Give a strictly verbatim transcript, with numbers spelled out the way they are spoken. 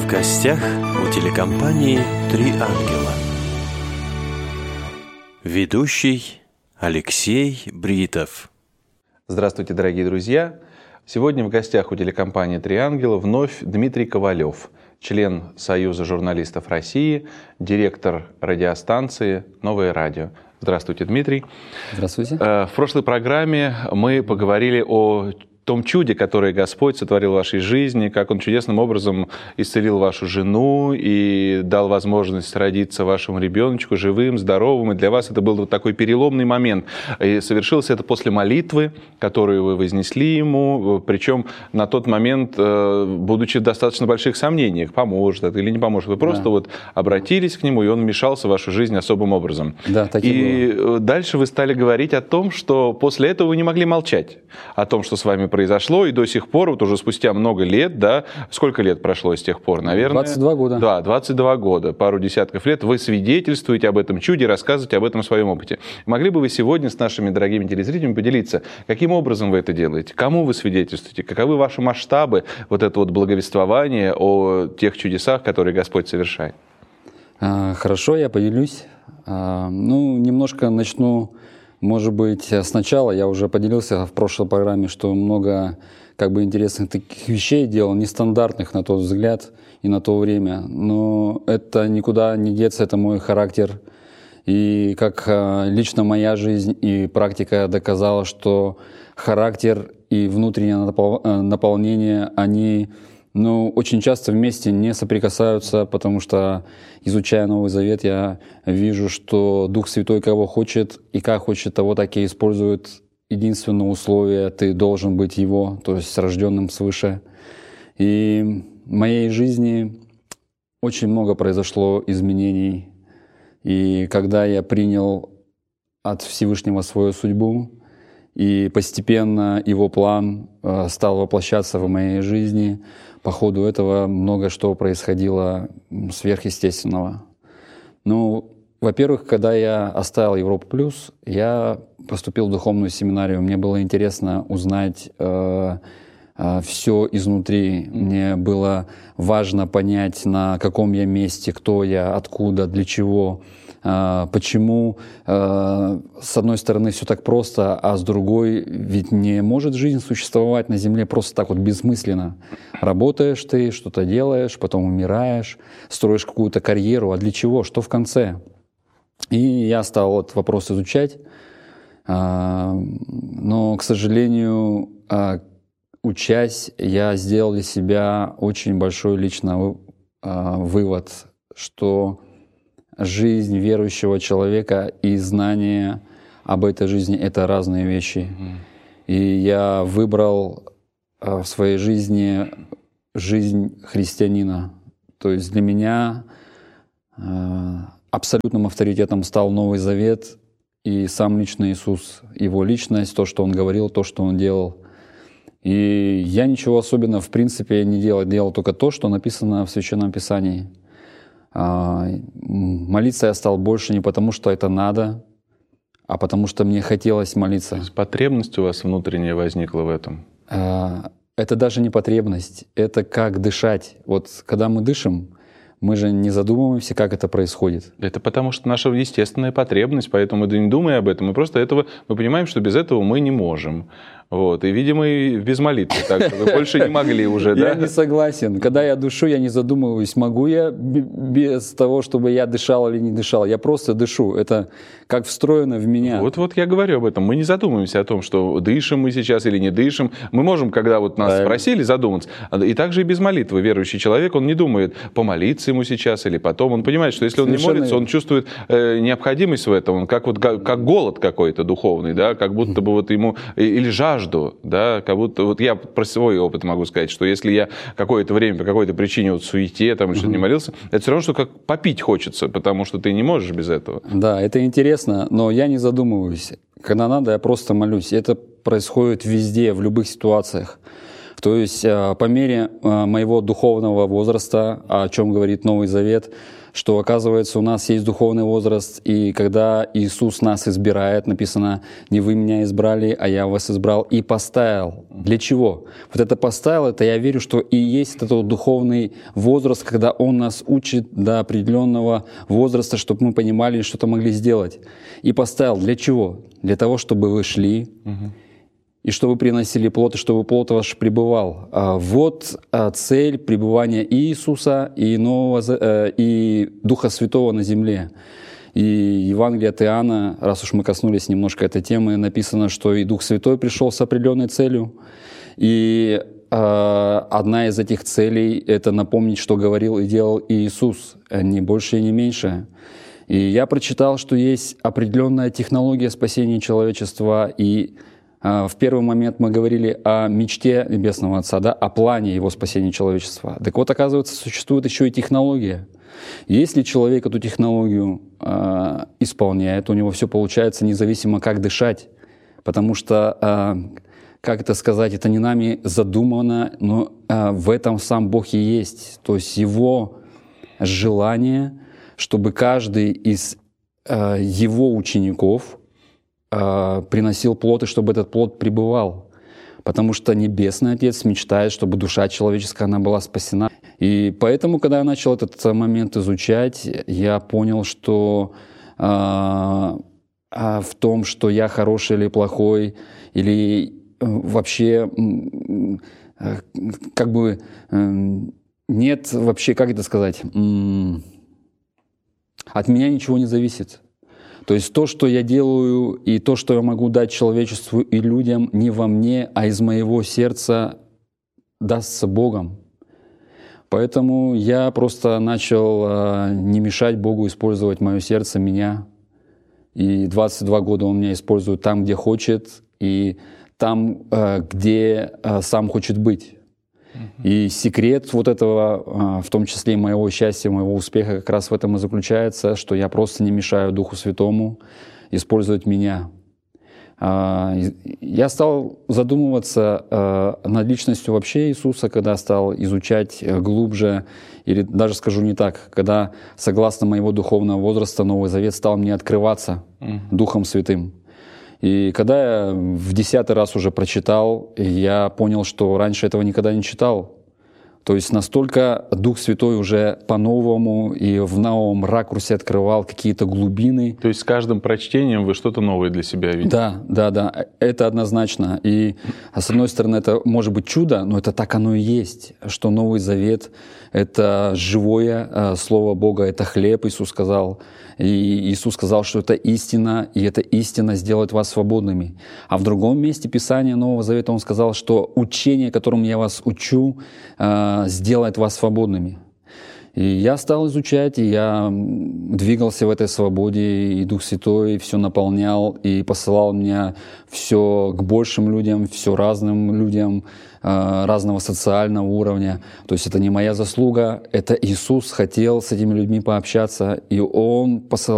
В гостях у телекомпании «Три ангела». Ведущий Алексей Бритов. Здравствуйте, дорогие друзья! Сегодня в гостях у телекомпании «Три ангела» вновь Дмитрий Ковалев, член Союза журналистов России, директор радиостанции «Новое радио». Здравствуйте, Дмитрий. Здравствуйте. В прошлой программе мы поговорили о том чуде, которое Господь сотворил в вашей жизни, как Он чудесным образом исцелил вашу жену и дал возможность родиться вашему ребеночку живым, здоровым. И для вас это был вот такой переломный момент. И совершилось это после молитвы, которую вы вознесли Ему, причем на тот момент, будучи в достаточно больших сомнениях, поможет это или не поможет. Вы просто да. вот обратились к Нему, и Он вмешался в вашу жизнь особым образом. Да, так и И было. Дальше вы стали говорить о том, что после этого вы не могли молчать, о том, что с вами происходит. произошло, и до сих пор, вот уже спустя много лет, да, сколько лет прошло с тех пор, наверное? двадцать два года. Да, двадцать два года, пару десятков лет, вы свидетельствуете об этом чуде, рассказываете об этом в своем опыте. Могли бы вы сегодня с нашими дорогими телезрителями поделиться, каким образом вы это делаете, кому вы свидетельствуете, каковы ваши масштабы вот это вот благовествования о тех чудесах, которые Господь совершает? Хорошо, я поделюсь. Ну, немножко начну. Может быть, сначала я уже поделился в прошлой программе, что много как бы интересных таких вещей делал, нестандартных на тот взгляд и на то время. Но это никуда не деться, это мой характер. И как лично моя жизнь и практика доказала, что характер и внутреннее наполнение, они ну, очень часто вместе не соприкасаются, потому что, изучая Новый Завет, я вижу, что Дух Святой кого хочет и как хочет, того так и использует. Единственное условие — ты должен быть Его, то есть рожденным свыше. И в моей жизни очень много произошло изменений. И когда я принял от Всевышнего свою судьбу, и постепенно Его план стал воплощаться в моей жизни, по ходу этого много что происходило сверхъестественного. Ну, во-первых, когда я оставил Европу Плюс, я поступил в духовную семинарию. Мне было интересно узнать э, э, все изнутри. Мне было важно понять, на каком я месте, кто я, откуда, для чего. Почему, с одной стороны, все так просто, а с другой, ведь не может жизнь существовать на Земле просто так вот бессмысленно. Работаешь ты, что-то делаешь, потом умираешь, строишь какую-то карьеру, а для чего, что в конце? И я стал этот вопрос изучать, но, к сожалению, учась, я сделал для себя очень большой личный вывод, что жизнь верующего человека и знание об этой жизни — это разные вещи. Mm-hmm. И я выбрал в своей жизни жизнь христианина. То есть для меня абсолютным авторитетом стал Новый Завет и сам лично Иисус, Его личность, то, что Он говорил, то, что Он делал. И я ничего особенного в принципе не делал, делал только то, что написано в Священном Писании. Молиться я стал больше не потому, что это надо, а потому что мне хотелось молиться. То есть потребность у вас внутренняя возникла в этом? Это даже не потребность, это как дышать. Вот когда мы дышим, мы же не задумываемся, как это происходит. Это потому что наша естественная потребность, поэтому мы не думаем об этом. Мы просто этого, мы понимаем, что без этого мы не можем. Вот. И, видимо, и без молитвы так. Вы больше не могли уже, да? Я не согласен. Когда я дышу, я не задумываюсь, могу я без того, чтобы я дышал или не дышал. Я просто дышу. Это как встроено в меня. Вот-вот я говорю об этом. Мы не задумываемся о том, что дышим мы сейчас или не дышим. Мы можем, когда вот нас Правильно. спросили, задуматься. И также и без молитвы. Верующий человек, он не думает, помолиться ему сейчас или потом. Он понимает, что если он Совершенно не молится, он чувствует э, необходимость в этом. Он как, вот, как, как голод какой-то духовный, да? Как будто бы вот ему... Или жажда. Да, как будто, вот я про свой опыт могу сказать, что если я какое-то время по какой-то причине вот в суете там, что-то не молился, это все равно, что как попить хочется, потому что ты не можешь без этого. Да, это интересно, но я не задумываюсь. Когда надо, я просто молюсь. Это происходит везде, в любых ситуациях. То есть по мере моего духовного возраста, о чем говорит Новый Завет, что, оказывается, у нас есть духовный возраст, и когда Иисус нас избирает, написано: «Не вы меня избрали, а я вас избрал и поставил». Для чего? Вот это «поставил», это я верю, что и есть этот вот духовный возраст, когда Он нас учит до определенного возраста, чтобы мы понимали, что-то могли сделать. И поставил для чего? Для того, чтобы вы шли, угу. и чтобы приносили плод, и чтобы плод ваш пребывал. Вот цель пребывания и Иисуса, и, Нового, и Духа Святого на земле. И Евангелие от Иоанна, раз уж мы коснулись немножко этой темы, написано, что и Дух Святой пришел с определенной целью. И одна из этих целей — это напомнить, что говорил и делал Иисус, не больше и не меньше. И я прочитал, что есть определенная технология спасения человечества, и в первый момент мы говорили о мечте Небесного Отца, да, о плане Его спасения человечества. Так вот, оказывается, существует еще и технология. Если человек эту технологию э, исполняет, у него все получается независимо, как дышать, потому что, э, как это сказать, это не нами задумано, но э, в этом сам Бог и есть. То есть Его желание, чтобы каждый из э, Его учеников приносил плод, и чтобы этот плод пребывал. Потому что Небесный Отец мечтает, чтобы душа человеческая, она была спасена. И поэтому, когда я начал этот момент изучать, я понял, что э, в том, что я хороший или плохой, или вообще э, как бы э, нет вообще, как это сказать, э, от меня ничего не зависит. То есть то, что я делаю, и то, что я могу дать человечеству и людям, не во мне, а из моего сердца дастся Богом. Поэтому я просто начал э, не мешать Богу использовать мое сердце, меня. И двадцать два года Он меня использует там, где хочет, и там, э, где э, сам хочет быть. И секрет вот этого, в том числе и моего счастья, моего успеха, как раз в этом и заключается, что я просто не мешаю Духу Святому использовать меня. Я стал задумываться над личностью вообще Иисуса, когда стал изучать глубже, или даже скажу не так, когда, согласно моего духовного возраста, Новый Завет стал мне открываться mm-hmm. Духом Святым. И когда я в десятый раз уже прочитал, я понял, что раньше этого никогда не читал. То есть настолько Дух Святой уже по-новому и в новом ракурсе открывал какие-то глубины. То есть с каждым прочтением вы что-то новое для себя видите? Да, да, да, это однозначно. И с одной стороны, это может быть чудо, но это так оно и есть, что Новый Завет — это живое Слово Бога, это хлеб, Иисус сказал. И Иисус сказал, что это истина, и эта истина сделает вас свободными. А в другом месте Писания Нового Завета Он сказал, что учение, которым я вас учу, сделает вас свободными. И я стал изучать, и я двигался в этой свободе, и Дух Святой все наполнял, и посылал меня все к большим людям, все разным людям, разного социального уровня. То есть это не моя заслуга, это Иисус хотел с этими людьми пообщаться, и Он посылал